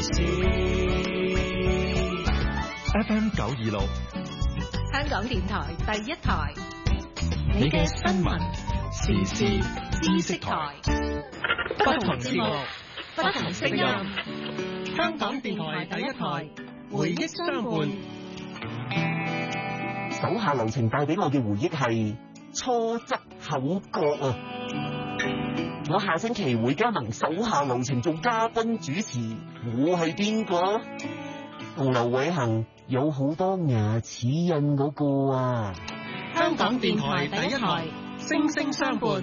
事。 FM 926， 香港電台第一台， 你嘅新聞時事知識台，不同節目，不同聲音。香港電台第一台，回憶相伴。 手下留情帶俾我嘅回憶係初則口角啊！我下星期會加盟手下留情做嘉賓主持，我係邊個？同劉偉恒有好多牙齒印嗰個啊！ 香港電台第一台，聲聲相伴。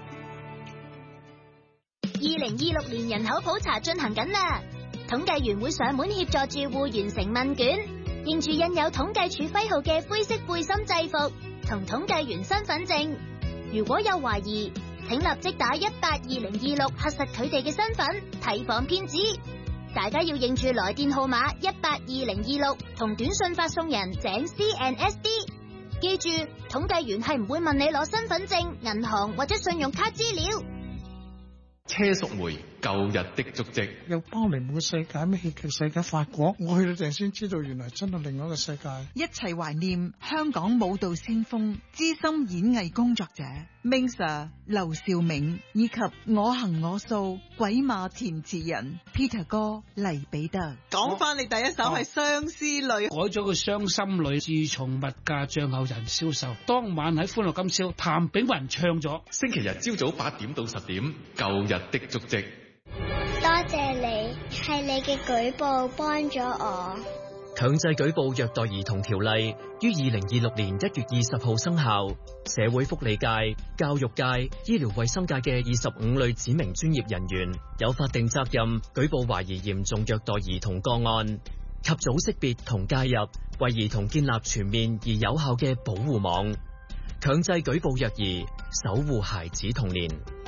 2026年人口普查進行緊啦，統計員會上門協助住戶完成問卷，認住印有統計處徽號嘅灰色背心制服同統計員身份證。如果有懷疑，請立即打182026核實佢哋嘅身份，提防騙子。大家要認住來電號碼182026同短信發送人井 CNSD。記住，統計員係唔會問你攞身份證、銀行或者信用卡資料。 車淑梅舊日的足跡， 有巴黎嘅世界，咩戲劇世界，法國，我去到陣先知道原來真係另外一個世界。 一齊懷念香港舞蹈先鋒、資深演藝工作者 Ming Sir 劉兆銘，以及我行我素鬼馬填詞人 Peter 哥黎彼得。 講翻你第一首係相思女， 改咗個傷心女。自從物價漲後人銷售，當晚喺歡樂今宵，譚炳文唱咗。 星期日朝早8點到10點，舊日的足跡。 多謝你，係你嘅舉報幫咗我。 強制舉報虐待兒童條例於2026年1月20號生效，社會福利界、教育界、醫療衛生界嘅25類指明專業人員有法定責任舉報懷疑嚴重虐待兒童個案，及早識別同介入，為兒童建立全面而有效嘅保護網，強制舉報虐兒，守護孩子童年。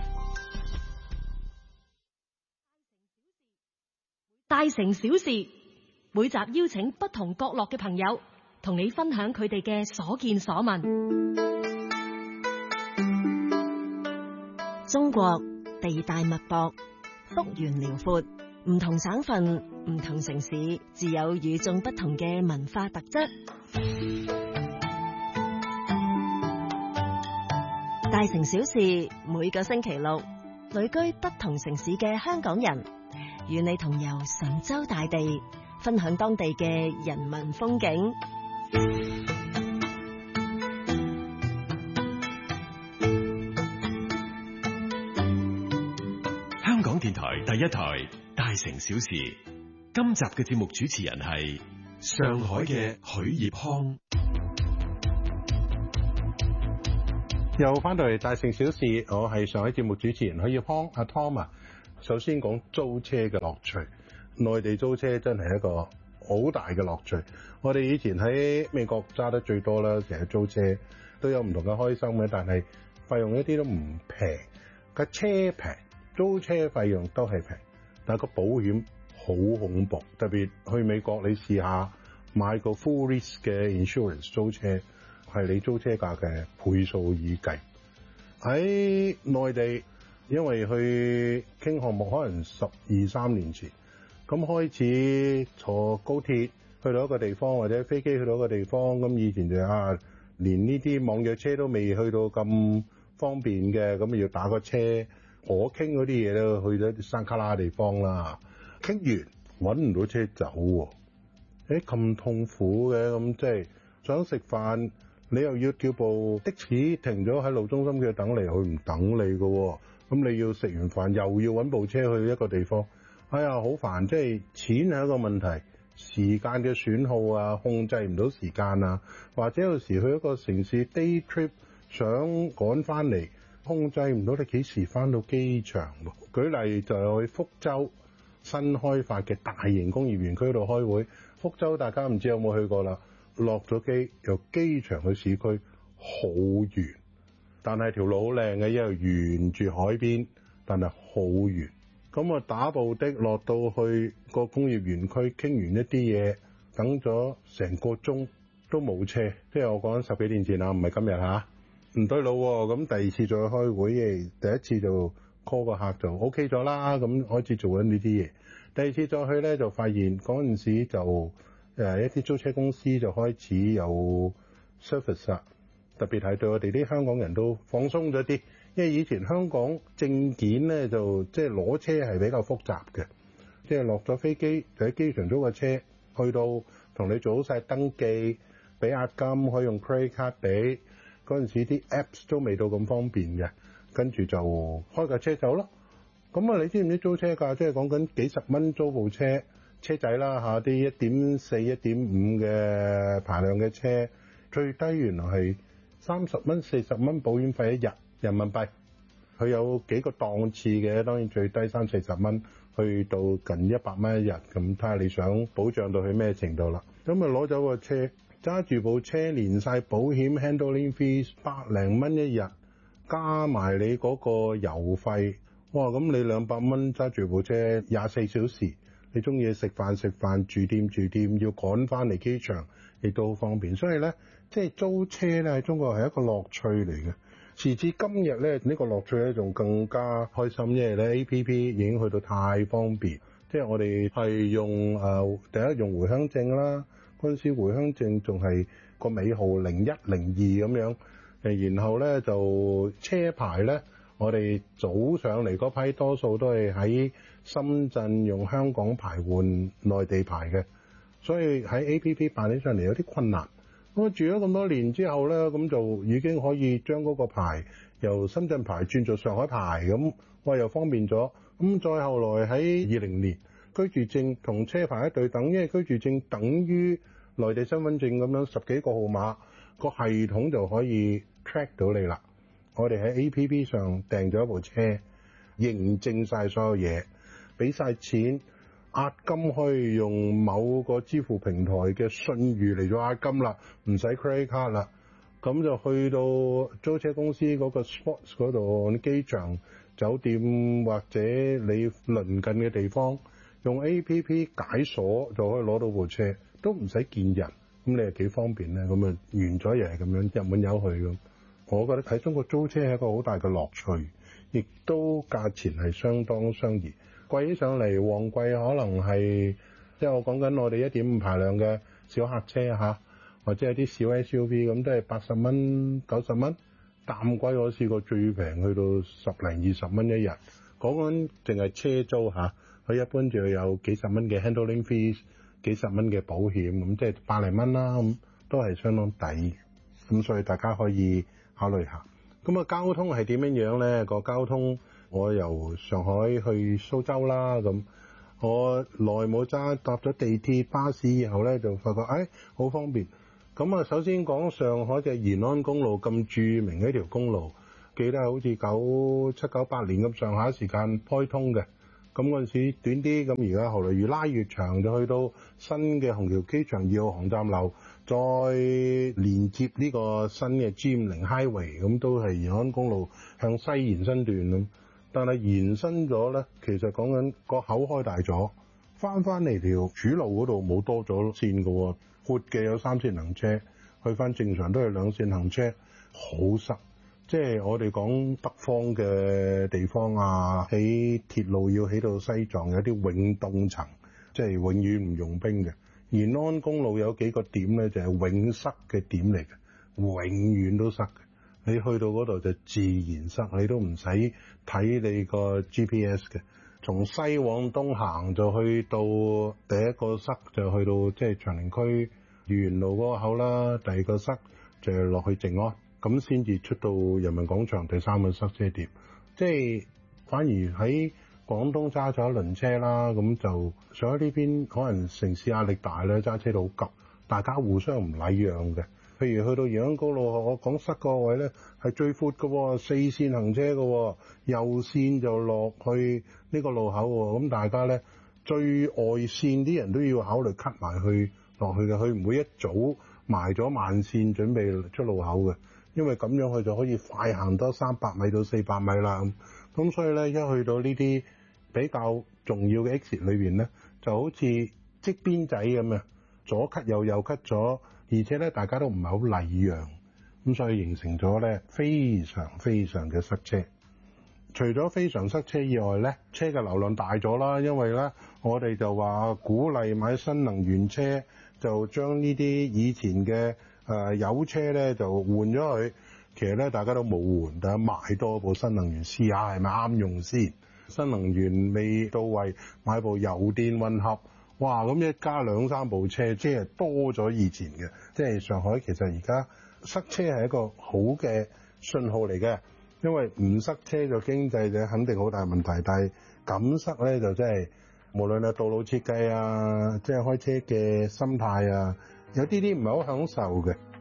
大城小事，每集邀請不同角落嘅朋友，同你分享佢哋嘅所見所聞。中國地大物博，幅員遼闊，唔同省份、唔同城市，自有與眾不同嘅文化特質。大城小事，每個星期六，旅居不同城市嘅香港人，與你同遊神州大地，分享當地嘅人文風景。 香港電台第一台大城小事，今集嘅節目主持人係上海嘅許業康。 又翻到嚟大城小事，我係上海節目主持人許業康阿 Tom 啊。首先講租車嘅樂趣，內地租車真係一個好大嘅樂趣。我哋以前喺美國揸得最多啦，成日租車都有唔同嘅開心嘅，但係費用一啲都唔平。架車平，租車費用都係平，但係個保險好恐怖。特別去美國，你試下買個 full risk 嘅 insurance 租車，係你租車價嘅倍數以計。喺內地，因為去傾項目可能12-13年前，咁開始坐高鐵去到一個地方，或者飛機去到一個地方，咁以前就連呢啲網約車都未去到咁方便嘅，咁要打個車。我傾嗰啲嘢咧，去咗啲山卡拉地方啦，傾完揾唔到車走喎，咁痛苦嘅，咁即係想食飯，你又要叫部的士停咗喺路中心嘅等嚟，佢唔等你嘅，咁你要食完飯又要揾部車去一個地方，哎呀好煩，即係錢係一個問題，時間嘅損耗啊，控制唔到時間啊，或者有時去一個城市 day trip 想趕翻嚟，控制唔到你幾時翻到機場。舉例就係去福州新開發嘅大型工業園區度開會，福州大家唔知有冇去過啦，落咗機由機場去市區好遠，但係條路好靚嘅，因為沿住海邊，但係好遠。咁啊打部的落到去個工業園區，傾完一啲嘢，等咗成個鐘都冇車，即係我講10幾年前啊，唔係今日嚇。唔對路喎，咁第二次再開會，第一次就 call 個客就 OK 咗啦，咁開始做緊呢啲嘢。 第二次再去咧，就發現嗰陣時就一啲租車公司就開始有 service 啦，特別係對我哋啲香港人都放鬆咗啲，因為以前香港證件咧就即係攞車係比較複雜嘅，即係落咗飛機就喺機場租個車，去到同你做好晒登記，俾押金可以用 credit card 俾，嗰陣時啲 apps 都未到咁方便嘅，跟住就開架車走咯。咁啊，你知唔知租車價即係講緊幾十蚊租部車仔啦嚇，啲 1.4、1.5嘅排量嘅車，最低原來係30蚊、40蚊保險費一日人民幣。佢有幾個檔次嘅，當然最低30-40蚊，去到近100蚊一日，咁睇下你想保障到佢咩程度啦。咁啊攞走個車，揸住部車連晒保險 handling fees 100零蚊一日，加埋你嗰個油費。哇！咁你200蚊揸住部車24小時，你中意食飯住店，要趕翻嚟機場亦都好方便。所以咧，即係租車咧喺中國係一個樂趣嚟嘅。時至今日咧，呢個樂趣咧仲更加開心，因為咧 APP 已經去到太方便。即係我哋係用第一用回鄉證啦，嗰陣時回鄉證仲係個尾號0102咁樣，然後咧就車牌咧。我哋早上嚟嗰批多數都係喺深圳用香港牌換內地牌嘅，所以喺 APP 辦起上嚟有啲困難。我住咗咁多年之後咧，咁就已經可以將嗰個牌由深圳牌轉做上海牌，咁我又方便咗。咁再後來喺20年，居住證同車牌一對等，因為居住證等於內地身份證咁樣10幾個號碼，個系統就可以 track 到你啦。我哋喺 APP 上訂咗一部車，認證晒所有嘢，俾晒錢，押金可以用某個支付平台嘅信譽嚟做押金啦，唔使 credit card 啦。咁就去到租車公司嗰個 sports 嗰度，機場、酒店或者你鄰近嘅地方，用 APP 解鎖就可以攞到部車，都唔使見人。咁你係幾方便咧？咁啊完咗又係咁樣入門有去咁。我覺得喺中國租車係一個好大嘅樂趣，亦都價錢係相當相宜。貴起上嚟，旺季可能係即係我講緊我哋1.5排量嘅小客車嚇，或者係啲小 SUV 咁，都係80蚊、90蚊。淡季我試過最平去到10零20蚊一日。講緊淨係車租嚇，佢一般就有幾十蚊嘅 handling fees， 幾十蚊嘅保險，咁即係百零蚊啦，咁都係相當抵。咁所以大家可以考慮下。咁啊，交通係點樣咧？個交通我由上海去蘇州啦，咁我耐冇搭咗地鐵巴士以後咧，就發覺好方便。咁啊，首先講上海嘅延安公路，咁著名嘅一條公路，記得好似97、98年咁上下時間開通嘅。咁嗰陣時短啲，咁而家後來越拉越長，就去到新嘅虹橋機場2號航站樓，再連接呢個新嘅 G50 Highway， 咁都係延安公路向西延伸段咁。但係延伸咗咧，其實講緊個口開大咗，翻嚟條主路嗰度冇多咗線㗎喎，闊嘅有3線行車，去翻正常都係2線行車，好塞。即係我哋講北方嘅地方啊，起鐵路要起到西藏有啲永凍層，即係永遠唔用冰嘅。延安公路有幾個點咧，就係永塞嘅點嚟嘅，永遠都塞嘅。你去到嗰度就自然塞，你都唔使睇你個 GPS 嘅。從西往東行就去到第一個塞，就去到即係長寧區豫園路嗰個口啦。第二個塞就落去靜安。咁先至出到人民廣場第3個塞車點，即係反而喺廣東揸咗一輪車啦，咁就上喺呢邊可能城市壓力大咧，揸車到好急，大家互相唔禮讓嘅。譬如去到延安公路，我講塞個位咧係最闊嘅喎，4線行車嘅喎，右線就落去呢個路口喎，咁大家咧最外線啲人都要考慮 cut 埋去落去嘅，佢唔會一早埋咗慢線準備出路口嘅。因為咁樣佢就可以快行多300米到400米啦，咁所以咧一去到呢啲比較重要嘅 exit 裏邊咧，就好似積邊仔咁啊，左 cut 右 cut 咗，而且咧大家都唔係好禮讓，咁所以形成咗咧非常非常嘅塞車。 除咗非常塞車以外咧，車嘅流量大咗啦，因為咧我哋就話鼓勵買新能源車，就將呢啲以前嘅油車咧就換咗佢。其實咧大家都冇換，大家買多部新能源試下係咪啱用先。新能源未到位，買部油電混合，哇！咁一加2-3部車，即係多咗以前嘅。即係上海其實而家塞車係一個好嘅信號嚟嘅，因為唔塞車就經濟就肯定好大問題，但係咁塞咧就真係無論係道路設計啊，即係開車嘅心態啊，有啲唔係好享受嘅。